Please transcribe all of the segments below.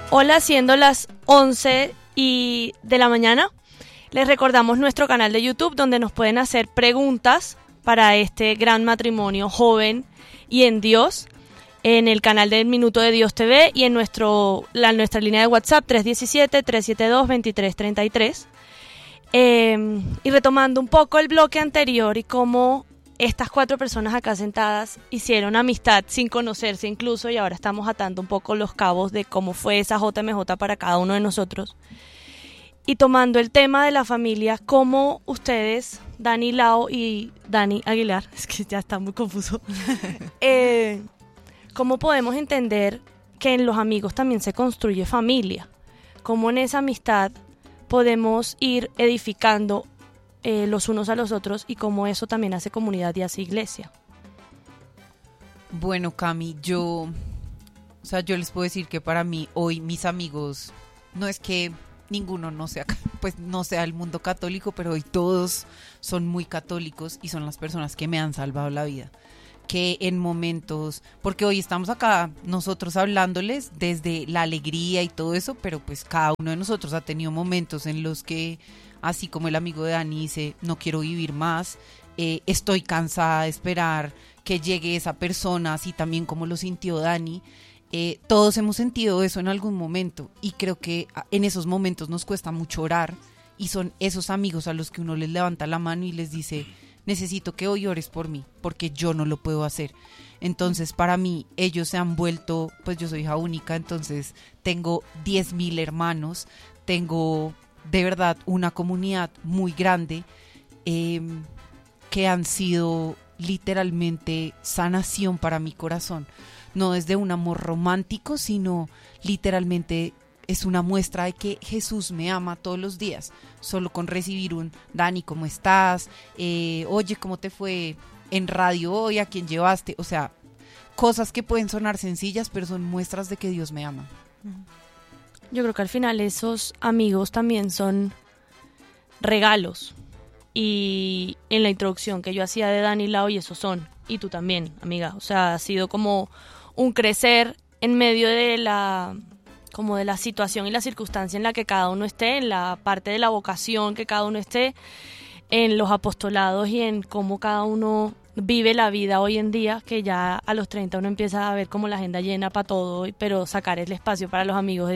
Hola, siendo las 11 de la mañana, les recordamos nuestro canal de YouTube donde nos pueden hacer preguntas para este gran matrimonio joven y en Dios, en el canal del Minuto de Dios TV y en nuestra línea de WhatsApp 317-372-2333. Y retomando un poco el bloque anterior y cómo estas 4 personas acá sentadas hicieron amistad sin conocerse incluso, y ahora estamos atando un poco los cabos de cómo fue esa JMJ para cada uno de nosotros. Y tomando el tema de la familia, cómo ustedes, Dani Lao y Dani Aguilar, es que ya está muy confuso, cómo podemos entender que en los amigos también se construye familia, cómo en esa amistad podemos ir edificando los unos a los otros y cómo eso también hace comunidad y hace iglesia. Bueno, Cami, yo les puedo decir que para mí hoy mis amigos, no es que ninguno no sea el mundo católico, pero hoy todos son muy católicos y son las personas que me han salvado la vida. Que en momentos, porque hoy estamos acá nosotros hablándoles desde la alegría y todo eso, pero pues cada uno de nosotros ha tenido momentos en los que, así como el amigo de Dani dice, no quiero vivir más, estoy cansada de esperar que llegue esa persona, así también como lo sintió Dani. Todos hemos sentido eso en algún momento y creo que en esos momentos nos cuesta mucho orar y son esos amigos a los que uno les levanta la mano y les dice, necesito que hoy ores por mí, porque yo no lo puedo hacer. Entonces, para mí, ellos se han vuelto, pues yo soy hija única, entonces tengo 10,000 hermanos, tengo de verdad una comunidad muy grande que han sido literalmente sanación para mi corazón. No desde un amor romántico, sino literalmente es una muestra de que Jesús me ama todos los días. Solo con recibir un Dani, ¿cómo estás? Oye, ¿cómo te fue en radio hoy? ¿A quién llevaste? O sea, cosas que pueden sonar sencillas, pero son muestras de que Dios me ama. Yo creo que al final esos amigos también son regalos. Y en la introducción que yo hacía de Dani Lao, y esos son. Y tú también, amiga. O sea, ha sido como un crecer en medio de la situación y la circunstancia en la que cada uno esté, en la parte de la vocación que cada uno esté, en los apostolados y en cómo cada uno vive la vida hoy en día, que ya a los 30 uno empieza a ver como la agenda llena para todo, pero sacar el espacio para los amigos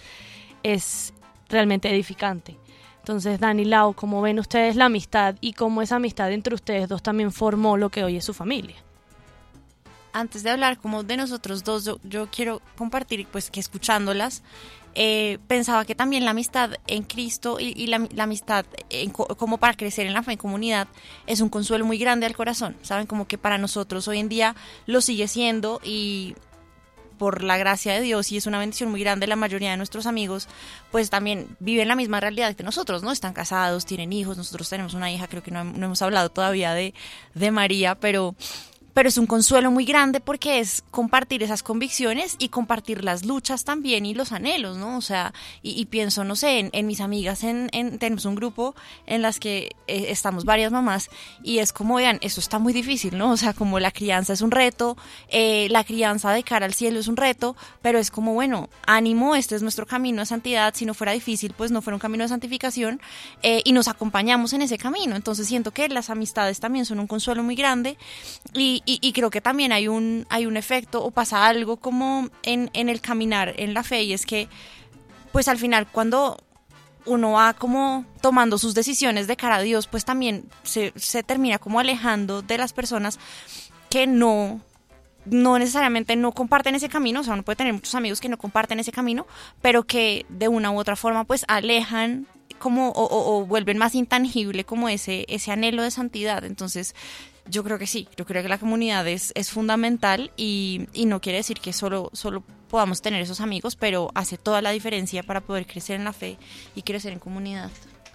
es realmente edificante. Entonces, Dani, Lau, ¿cómo ven ustedes la amistad y cómo esa amistad entre ustedes dos también formó lo que hoy es su familia? Antes de hablar como de nosotros dos, yo quiero compartir pues que escuchándolas pensaba que también la amistad en Cristo y la amistad como para crecer en la fe en comunidad es un consuelo muy grande al corazón, ¿saben? Como que para nosotros hoy en día lo sigue siendo y por la gracia de Dios, y es una bendición muy grande, la mayoría de nuestros amigos pues también viven la misma realidad que nosotros, ¿no? Están casados, tienen hijos, nosotros tenemos una hija, creo que no hemos hablado todavía de María, pero es un consuelo muy grande porque es compartir esas convicciones y compartir las luchas también y los anhelos, ¿no? O sea, y pienso, no sé, en mis amigas, tenemos un grupo en las que estamos varias mamás y es como, vean, esto está muy difícil, ¿no? O sea, como la crianza es un reto, la crianza de cara al cielo es un reto, pero es como, bueno, ánimo, este es nuestro camino de santidad, si no fuera difícil, pues no fuera un camino de santificación, y nos acompañamos en ese camino. Entonces siento que las amistades también son un consuelo muy grande y creo que también hay un efecto o pasa algo como en el caminar en la fe, y es que pues al final cuando uno va como tomando sus decisiones de cara a Dios, pues también se termina como alejando de las personas que no necesariamente no comparten ese camino. O sea, uno puede tener muchos amigos que no comparten ese camino, pero que de una u otra forma pues alejan como o vuelven más intangible como ese anhelo de santidad. Entonces yo creo que sí, yo creo que la comunidad es fundamental y no quiere decir que solo podamos tener esos amigos, pero hace toda la diferencia para poder crecer en la fe y crecer en comunidad.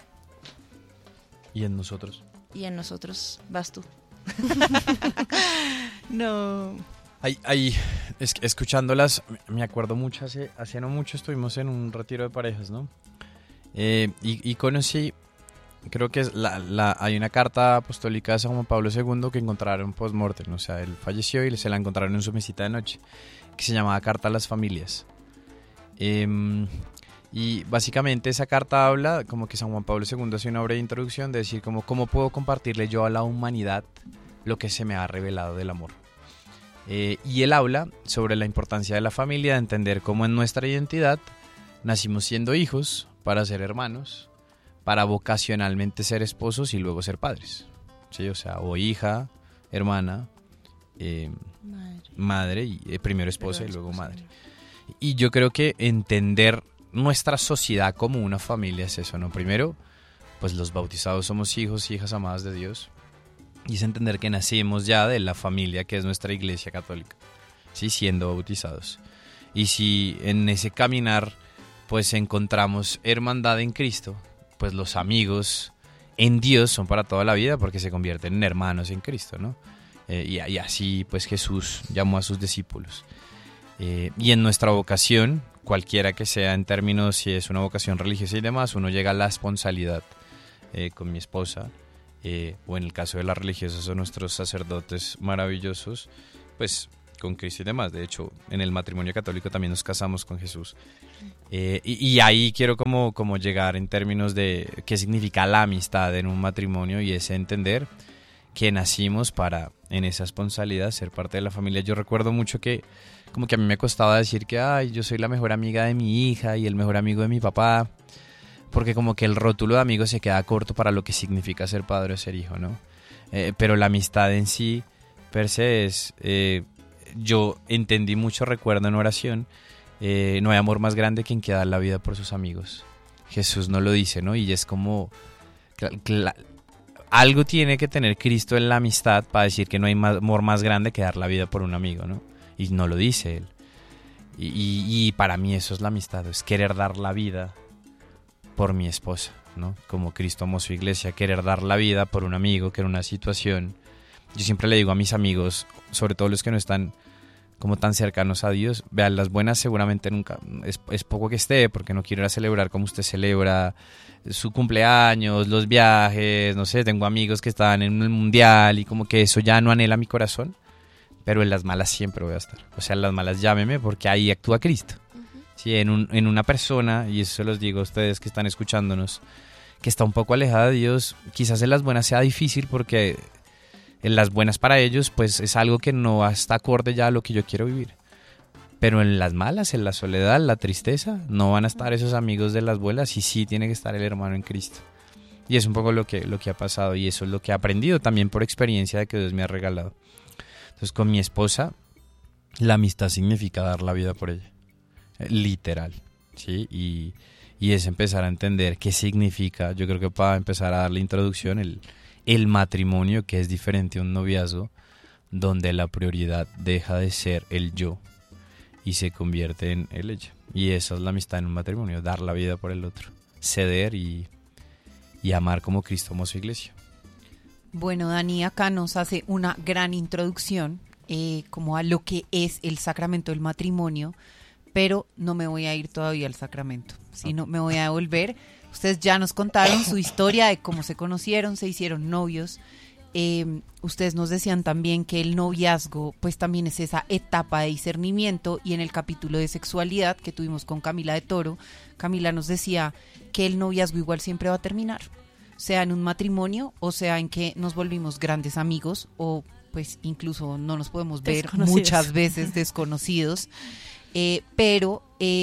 ¿Y en nosotros? Y en nosotros vas tú. No. Escuchándolas, me acuerdo mucho, hace no mucho estuvimos en un retiro de parejas, ¿no? Y conocí, creo que hay una carta apostólica de San Juan Pablo II que encontraron post-mortem, o sea, él falleció y se la encontraron en su mesita de noche, que se llamaba Carta a las Familias. Y básicamente esa carta habla como que San Juan Pablo II hace una breve introducción de decir como cómo puedo compartirle yo a la humanidad lo que se me ha revelado del amor. Y él habla sobre la importancia de la familia, de entender cómo en nuestra identidad nacimos siendo hijos para ser hermanos, para vocacionalmente ser esposos y luego ser padres. ¿Sí? O sea, o hija, hermana, madre y primero esposa y luego madre. Y yo creo que entender nuestra sociedad como una familia es eso, ¿no? Primero, pues los bautizados somos hijos y hijas amadas de Dios. Y es entender que nacimos ya de la familia que es nuestra iglesia católica, ¿sí? Siendo bautizados. Y si en ese caminar pues encontramos hermandad en Cristo, pues los amigos en Dios son para toda la vida porque se convierten en hermanos en Cristo, ¿no? Y así pues Jesús llamó a sus discípulos. Y en nuestra vocación, cualquiera que sea en términos si es una vocación religiosa y demás, uno llega a la esponsalidad con mi esposa, o en el caso de las religiosas son nuestros sacerdotes maravillosos, pues con Cristo y demás. De hecho, en el matrimonio católico también nos casamos con Jesús. Y ahí quiero como llegar en términos de qué significa la amistad en un matrimonio, y es entender que nacimos para, en esa esponsalidad, ser parte de la familia. Yo recuerdo mucho que como que a mí me costaba decir que yo soy la mejor amiga de mi hija y el mejor amigo de mi papá, porque como que el rótulo de amigo se queda corto para lo que significa ser padre o ser hijo, ¿no? Pero la amistad en sí, per se, es... yo entendí mucho, recuerdo en oración, no hay amor más grande que en que da la vida por sus amigos. Jesús nos lo dice, ¿no? Y es como... algo tiene que tener Cristo en la amistad para decir que no hay amor más grande que dar la vida por un amigo, ¿no? Y no lo dice él. Y para mí eso es la amistad, es querer dar la vida por mi esposa, ¿no? Como Cristo amó su iglesia, querer dar la vida por un amigo que en una situación... Yo siempre le digo a mis amigos, sobre todo los que no están como tan cercanos a Dios, vean, las buenas seguramente nunca, es poco que esté, porque no quiero ir a celebrar como usted celebra su cumpleaños, los viajes, no sé, tengo amigos que están en el mundial y como que eso ya no anhela mi corazón, pero en las malas siempre voy a estar. O sea, en las malas llámeme porque ahí actúa Cristo. Sí, en una persona, y eso se los digo a ustedes que están escuchándonos, que está un poco alejada de Dios, quizás en las buenas sea difícil porque en las buenas para ellos pues es algo que no está acorde ya a lo que yo quiero vivir. Pero en las malas, en la soledad, la tristeza, no van a estar esos amigos de las buenas y sí tiene que estar el hermano en Cristo. Y es un poco lo que ha pasado, y eso es lo que he aprendido también por experiencia de que Dios me ha regalado. Entonces con mi esposa la amistad significa dar la vida por ella, literal, ¿sí? Y es empezar a entender qué significa. Yo creo que para empezar a darle introducción el matrimonio, que es diferente a un noviazgo, donde la prioridad deja de ser el yo y se convierte en el ella. Y esa es la amistad en un matrimonio, dar la vida por el otro, ceder y amar como Cristo amó su iglesia. Bueno, Dani acá nos hace una gran introducción como a lo que es el sacramento del matrimonio, pero no me voy a ir todavía al sacramento, sino me voy a devolver. Ustedes ya nos contaron su historia de cómo se conocieron, se hicieron novios. Ustedes nos decían también que el noviazgo pues también es esa etapa de discernimiento, y en el capítulo de sexualidad que tuvimos con Camila de Toro, Camila nos decía que el noviazgo igual siempre va a terminar, sea en un matrimonio o sea en que nos volvimos grandes amigos o pues incluso no nos podemos ver muchas veces desconocidos, pero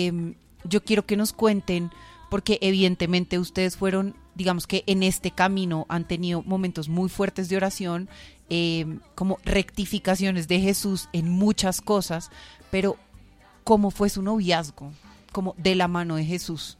yo quiero que nos cuenten, porque evidentemente ustedes fueron, digamos que en este camino han tenido momentos muy fuertes de oración, como rectificaciones de Jesús en muchas cosas, pero ¿cómo fue su noviazgo? Como de la mano de Jesús.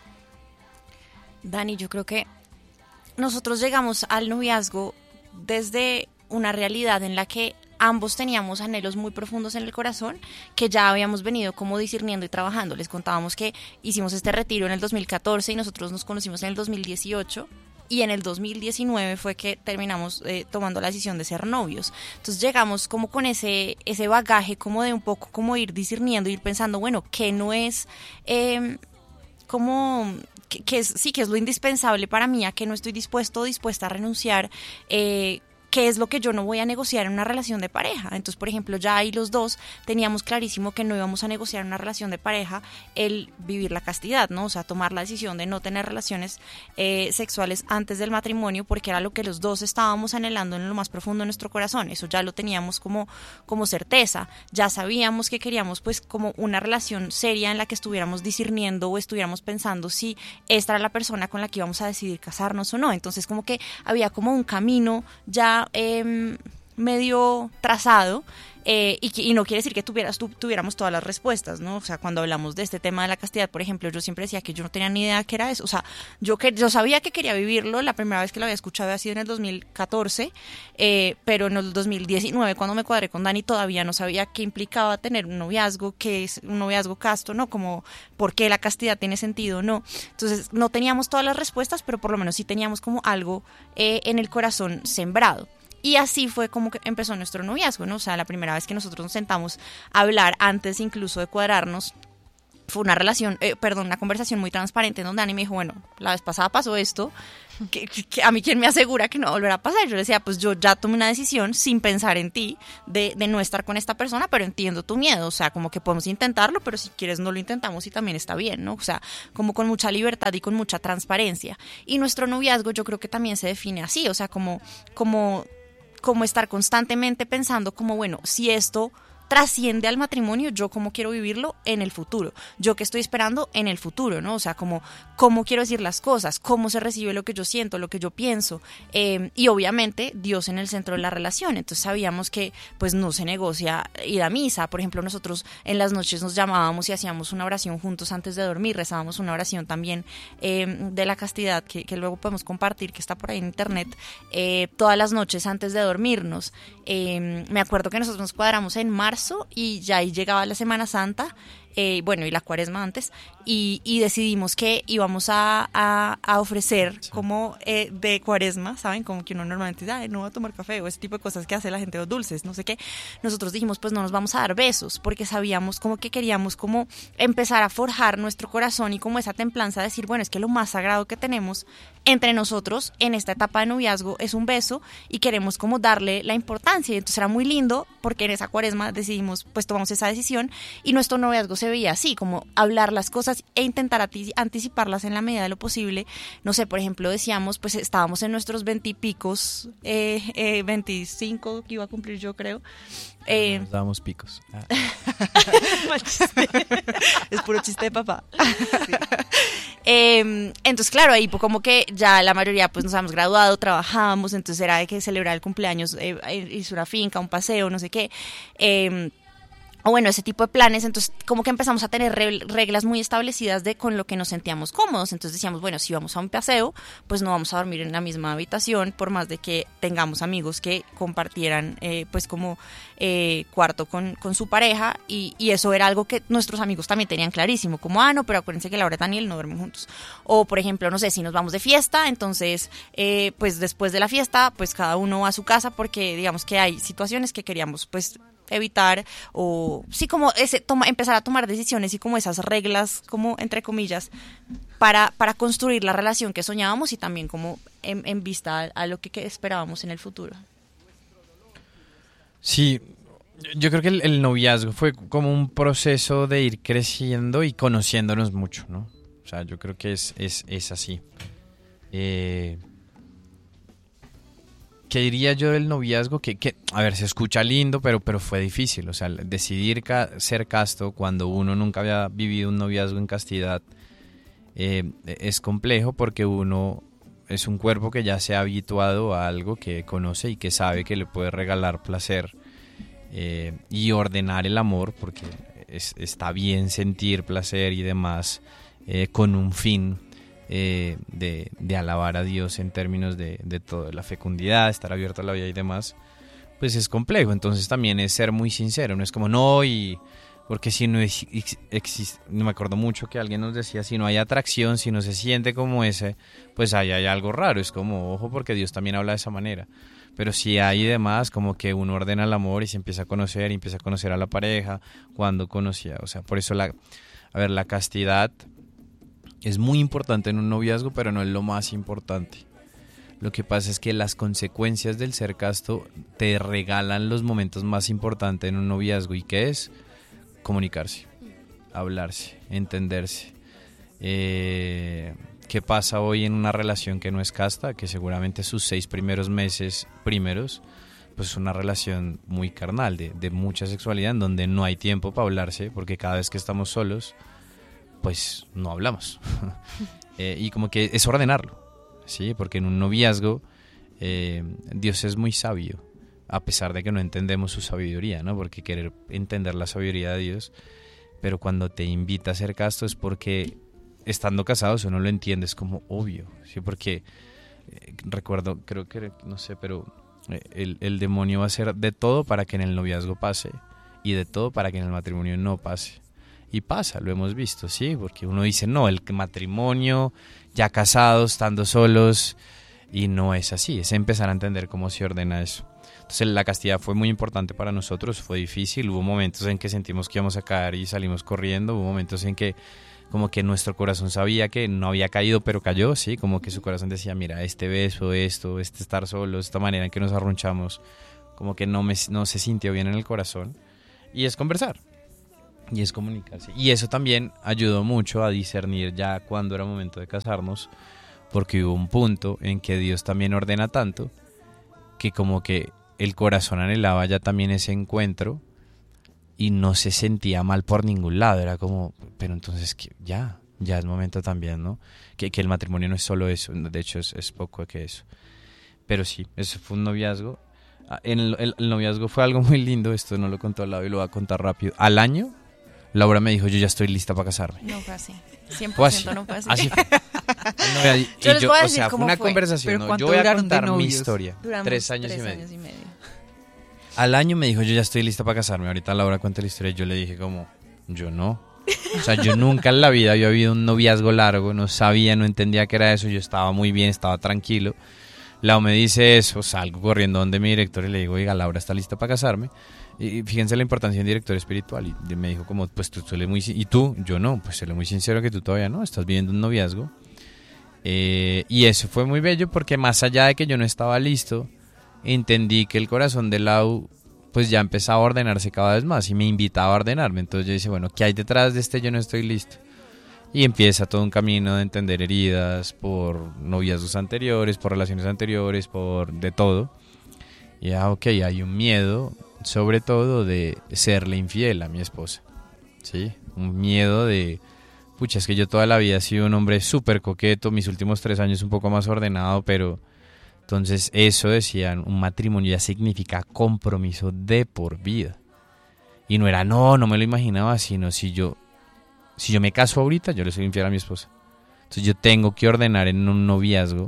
Dani, yo creo que nosotros llegamos al noviazgo desde una realidad en la que ambos teníamos anhelos muy profundos en el corazón que ya habíamos venido como discerniendo y trabajando. Les contábamos que hicimos este retiro en el 2014 y nosotros nos conocimos en el 2018, y en el 2019 fue que terminamos tomando la decisión de ser novios. Entonces llegamos como con ese bagaje como de un poco como ir discerniendo, ir pensando, bueno, ¿qué no es como... que es lo indispensable para mí, a que no estoy dispuesta a renunciar, qué es lo que yo no voy a negociar en una relación de pareja. Entonces, por ejemplo, ya ahí los dos teníamos clarísimo que no íbamos a negociar en una relación de pareja el vivir la castidad, ¿no? O sea, tomar la decisión de no tener relaciones sexuales antes del matrimonio, porque era lo que los dos estábamos anhelando en lo más profundo de nuestro corazón. Eso ya lo teníamos como certeza. Ya sabíamos que queríamos pues como una relación seria en la que estuviéramos discerniendo o estuviéramos pensando si esta era la persona con la que íbamos a decidir casarnos o no. Entonces como que había como un camino ya medio trazado. Y no quiere decir que tuviéramos todas las respuestas, ¿no? O sea, cuando hablamos de este tema de la castidad, por ejemplo, yo siempre decía que yo no tenía ni idea qué era eso. O sea, yo sabía que quería vivirlo. La primera vez que lo había escuchado había sido en el 2014, pero en el 2019, cuando me cuadré con Dani, todavía no sabía qué implicaba tener un noviazgo, qué es un noviazgo casto, ¿no? Como por qué la castidad tiene sentido, ¿no? Entonces, no teníamos todas las respuestas, pero por lo menos sí teníamos como algo en el corazón sembrado. Y así fue como que empezó nuestro noviazgo, ¿no? O sea, la primera vez que nosotros nos sentamos a hablar, antes incluso de cuadrarnos, fue una conversación muy transparente en donde Dani me dijo, bueno, la vez pasada pasó esto, que a mí quién me asegura que no volverá a pasar. Yo le decía, pues yo ya tomé una decisión sin pensar en ti, de no estar con esta persona, pero entiendo tu miedo, o sea, como que podemos intentarlo, pero si quieres no lo intentamos y también está bien, ¿no? O sea, como con mucha libertad y con mucha transparencia. Y nuestro noviazgo yo creo que también se define así, o sea, como estar constantemente pensando como, bueno, si esto trasciende al matrimonio, yo cómo quiero vivirlo en el futuro, yo qué estoy esperando en el futuro, ¿no? O sea, cómo quiero decir las cosas, cómo se recibe lo que yo siento, lo que yo pienso, y obviamente Dios en el centro de la relación. Entonces sabíamos que pues no se negocia ir a misa. Por ejemplo, nosotros en las noches nos llamábamos y hacíamos una oración juntos antes de dormir, rezábamos una oración también de la castidad que luego podemos compartir, que está por ahí en internet, todas las noches antes de dormirnos. Me acuerdo que nosotros nos cuadramos en marzo y ya ahí llegaba la Semana Santa, y la Cuaresma antes, y decidimos que íbamos a ofrecer como de Cuaresma, ¿saben? Como que uno normalmente dice, no voy a tomar café, o ese tipo de cosas que hace la gente, los dulces, no sé qué. Nosotros dijimos, pues no nos vamos a dar besos, porque sabíamos como que queríamos como empezar a forjar nuestro corazón y como esa templanza de decir, bueno, es que lo más sagrado que tenemos entre nosotros en esta etapa de noviazgo es un beso, y queremos como darle la importancia. Y entonces era muy lindo porque en esa Cuaresma decidimos, pues tomamos esa decisión, y nuestro noviazgo se veía así, como hablar las cosas e intentar anticiparlas en la medida de lo posible. No sé, por ejemplo, decíamos, pues estábamos en nuestros 20 y picos, 25 que iba a cumplir yo creo. Nos dábamos picos. Es puro chiste de papá. Sí. Entonces, claro, ahí como que ya la mayoría pues nos habíamos graduado, trabajábamos, entonces era de que celebrar el cumpleaños, irse a una finca, un paseo, no sé qué. O bueno, ese tipo de planes. Entonces como que empezamos a tener reglas muy establecidas de con lo que nos sentíamos cómodos. Entonces decíamos, bueno, si vamos a un paseo, pues no vamos a dormir en la misma habitación, por más de que tengamos amigos que compartieran pues como cuarto con su pareja, y eso era algo que nuestros amigos también tenían clarísimo, como, no, pero acuérdense que Laura y Daniel no duermen juntos. O por ejemplo, no sé, si nos vamos de fiesta, entonces pues después de la fiesta, pues cada uno va a su casa, porque digamos que hay situaciones que queríamos pues evitar, o sí, como empezar a tomar decisiones y como esas reglas, como entre comillas, para construir la relación que soñábamos, y también como en vista a lo que esperábamos en el futuro. Sí, yo creo que el noviazgo fue como un proceso de ir creciendo y conociéndonos mucho, ¿no? O sea, yo creo que es así. ¿Qué diría yo del noviazgo? Que a ver, se escucha lindo, pero fue difícil. O sea, decidir ser casto cuando uno nunca había vivido un noviazgo en castidad es complejo, porque uno es un cuerpo que ya se ha habituado a algo que conoce y que sabe que le puede regalar placer y ordenar el amor, porque está bien sentir placer y demás con un fin de alabar a Dios en términos de todo, la fecundidad, estar abierto a la vida y demás. Pues es complejo. Entonces también es ser muy sincero, no es como no, y porque si no existe, no me acuerdo mucho que alguien nos decía, si no hay atracción, si no se siente como ese, pues ahí hay algo raro. Es como, ojo, porque Dios también habla de esa manera. Pero si hay demás, como que uno ordena el amor y se empieza a conocer, y empieza a conocer a la pareja cuando conocía. O sea, por eso la castidad es muy importante en un noviazgo, pero no es lo más importante. Lo que pasa es que las consecuencias del ser casto te regalan los momentos más importantes en un noviazgo. ¿Y qué es? Comunicarse, hablarse, entenderse. ¿Qué pasa hoy en una relación que no es casta? Que seguramente sus 6 primeros meses pues es una relación muy carnal, de mucha sexualidad, en donde no hay tiempo para hablarse, porque cada vez que estamos solos, pues no hablamos. Y como que es ordenarlo, ¿sí? Porque en un noviazgo Dios es muy sabio, a pesar de que no entendemos su sabiduría, ¿no? Porque querer entender la sabiduría de Dios, pero cuando te invita a ser casto es porque estando casados uno lo entiende, es como obvio, ¿sí? Porque recuerdo, creo que, no sé, pero el demonio va a hacer de todo para que en el noviazgo pase y de todo para que en el matrimonio no pase. Y pasa, lo hemos visto, ¿sí? Porque uno dice, no, el matrimonio, ya casados, estando solos, y no es así, es empezar a entender cómo se ordena eso. Entonces la castidad fue muy importante para nosotros, fue difícil, hubo momentos en que sentimos que íbamos a caer y salimos corriendo, hubo momentos en que como que nuestro corazón sabía que no había caído, pero cayó, ¿sí? Como que su corazón decía, mira, este beso, esto, este estar solos, esta manera en que nos arrunchamos, como que no se sintió bien en el corazón. Y es conversar, y es comunicarse. Y eso también ayudó mucho a discernir ya cuando era momento de casarnos, porque hubo un punto en que Dios también ordena tanto, que como que el corazón anhelaba ya también ese encuentro, y no se sentía mal por ningún lado, era como, pero entonces que ya es momento también, ¿no? Que el matrimonio no es solo eso, de hecho es poco que eso. Pero sí, eso fue un noviazgo. El noviazgo fue algo muy lindo, esto no lo contó al lado y lo voy a contar rápido. Al año, Laura me dijo, yo ya estoy lista para casarme. No fue así, 100% ¿Fue así? no fue así. Así fue. Yo les voy a decir o sea, fue cómo una fue. conversación, ¿Pero ¿no? cuánto Yo voy a duraron de contar mi novios? historia. Duramos 3 años y 3 medio. años y medio. Al año me dijo, yo ya estoy lista para casarme. Ahorita Laura cuenta la historia y yo le dije como, yo no. O sea, yo nunca en la vida había habido un noviazgo largo, no sabía, no entendía qué era eso, yo estaba muy bien, estaba tranquilo. Lau me dice eso, salgo corriendo donde mi director y le digo, oiga, Laura está lista para casarme. Y fíjense la importancia de un director espiritual. Y me dijo como, pues tú eres muy... ¿Y tú? Yo no, pues seré muy sincero que tú todavía no, estás viviendo un noviazgo. Y eso fue muy bello porque más allá de que yo no estaba listo, entendí que el corazón de Lau pues ya empezaba a ordenarse cada vez más y me invitaba a ordenarme. Entonces yo dije, bueno, ¿qué hay detrás de yo no estoy listo? Y empieza todo un camino de entender heridas por noviazgos anteriores, por relaciones anteriores, por de todo. Y ok, hay un miedo, sobre todo, de serle infiel a mi esposa. ¿Sí? Un miedo de... Pucha, es que yo toda la vida he sido un hombre súper coqueto, mis últimos 3 años un poco más ordenado, pero... Entonces eso decían, un matrimonio ya significa compromiso de por vida. Y no era, no me lo imaginaba, sino si yo me caso ahorita, yo le soy infiel a mi esposa. Entonces yo tengo que ordenar en un noviazgo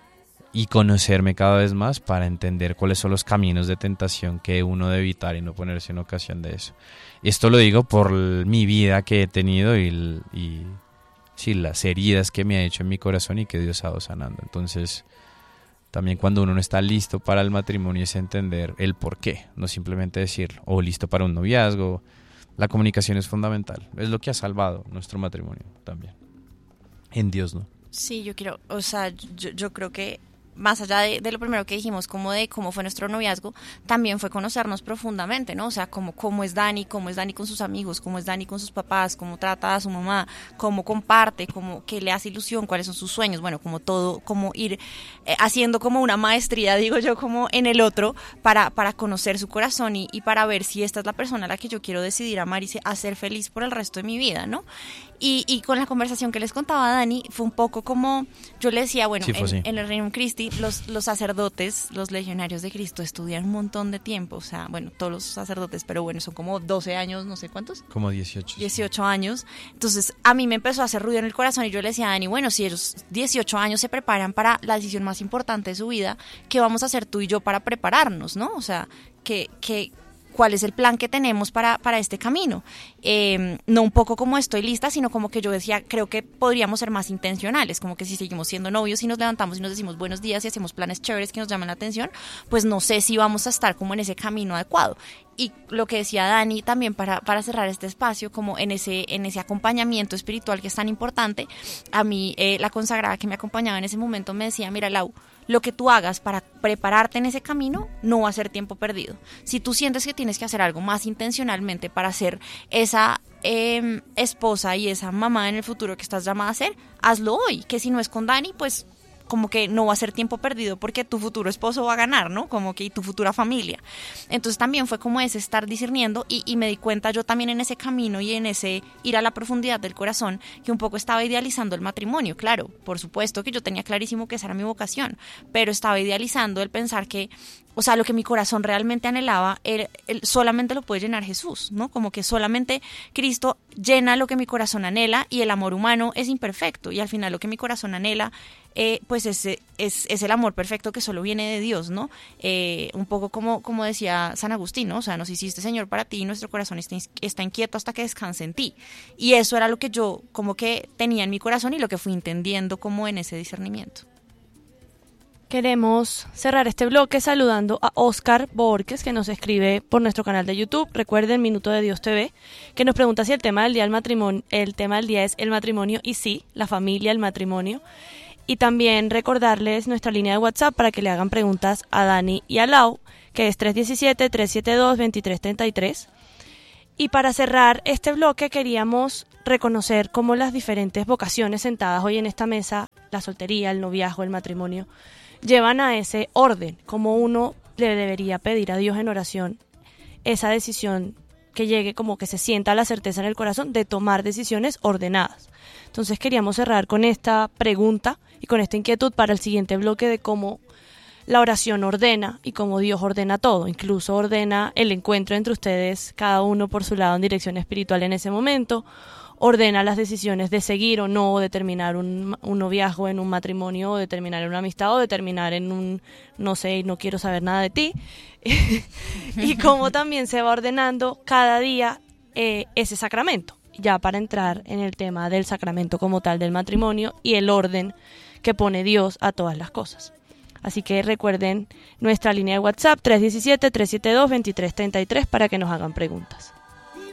y conocerme cada vez más para entender cuáles son los caminos de tentación que uno debe evitar y no ponerse en ocasión de eso. Esto lo digo por mi vida que he tenido y sí, las heridas que me ha hecho en mi corazón y que Dios ha ido sanando. Entonces... También cuando uno no está listo para el matrimonio es entender el por qué, no simplemente decirlo, o listo para un noviazgo. La comunicación es fundamental, es lo que ha salvado nuestro matrimonio también. En Dios, ¿no? Sí, yo creo que más allá de lo primero que dijimos, como de cómo fue nuestro noviazgo, también fue conocernos profundamente, ¿no? O sea, cómo es Dani con sus amigos, cómo es Dani con sus papás, cómo trata a su mamá, cómo comparte, qué le hace ilusión, cuáles son sus sueños, bueno, como todo, como ir haciendo como una maestría, digo yo, como en el otro, para conocer su corazón y para ver si esta es la persona a la que yo quiero decidir amar y hacer feliz por el resto de mi vida, ¿no? Y con la conversación que les contaba Dani, fue un poco como, yo le decía, bueno, sí, en el Reino Christi, los sacerdotes, los legionarios de Cristo estudian un montón de tiempo, o sea, bueno, todos los sacerdotes, pero bueno, son como 12 años, no sé cuántos. Como 18. 18 años. Entonces, a mí me empezó a hacer ruido en el corazón y yo le decía a Dani, bueno, si ellos 18 años se preparan para la decisión más importante de su vida, ¿qué vamos a hacer tú y yo para prepararnos, no? O sea, ¿cuál es el plan que tenemos para este camino? No un poco como estoy lista, sino como que yo decía, creo que podríamos ser más intencionales, como que si seguimos siendo novios y nos levantamos y nos decimos buenos días y hacemos planes chéveres que nos llaman la atención, pues no sé si vamos a estar como en ese camino adecuado. Y lo que decía Dani también para cerrar este espacio, como en ese acompañamiento espiritual que es tan importante, a mí la consagrada que me acompañaba en ese momento me decía, mira Lau, lo que tú hagas para prepararte en ese camino no va a ser tiempo perdido. Si tú sientes que tienes que hacer algo más intencionalmente para ser esa esposa y esa mamá en el futuro que estás llamada a ser, hazlo hoy, que si no es con Dani, pues como que no va a ser tiempo perdido porque tu futuro esposo va a ganar, ¿no? Como que y tu futura familia. Entonces también fue como ese estar discerniendo y me di cuenta yo también en ese camino y en ese ir a la profundidad del corazón que un poco estaba idealizando el matrimonio. Claro, por supuesto que yo tenía clarísimo que esa era mi vocación, pero estaba idealizando el pensar que, o sea, lo que mi corazón realmente anhelaba, solamente lo puede llenar Jesús, ¿no? Como que solamente Cristo llena lo que mi corazón anhela y el amor humano es imperfecto y al final lo que mi corazón anhela pues es el amor perfecto que solo viene de Dios, ¿no? Un poco como decía San Agustín, ¿no? O sea, nos hiciste, Señor, para ti y nuestro corazón está inquieto hasta que descanse en ti. Y eso era lo que yo como que tenía en mi corazón y lo que fui entendiendo como en ese discernimiento. Queremos cerrar este bloque saludando a Oscar Borges, que nos escribe por nuestro canal de YouTube. Recuerden, Minuto de Dios TV, que nos pregunta si el tema del día es el matrimonio, y sí, la familia, el matrimonio. Y también recordarles nuestra línea de WhatsApp para que le hagan preguntas a Dani y a Lau, que es 317-372-2333. Y para cerrar este bloque queríamos reconocer cómo las diferentes vocaciones sentadas hoy en esta mesa, la soltería, el noviazgo, el matrimonio, llevan a ese orden, como uno le debería pedir a Dios en oración esa decisión que llegue, como que se sienta la certeza en el corazón de tomar decisiones ordenadas. Entonces queríamos cerrar con esta pregunta y con esta inquietud para el siguiente bloque de cómo la oración ordena y cómo Dios ordena todo, incluso ordena el encuentro entre ustedes, cada uno por su lado en dirección espiritual en ese momento, ordena las decisiones de seguir o no, de terminar un noviazgo en un matrimonio, o de terminar en una amistad, o de terminar en un no sé, no quiero saber nada de ti. Y cómo también se va ordenando cada día ese sacramento, ya para entrar en el tema del sacramento como tal del matrimonio y el orden que pone Dios a todas las cosas. Así que recuerden nuestra línea de WhatsApp 317-372-2333 para que nos hagan preguntas.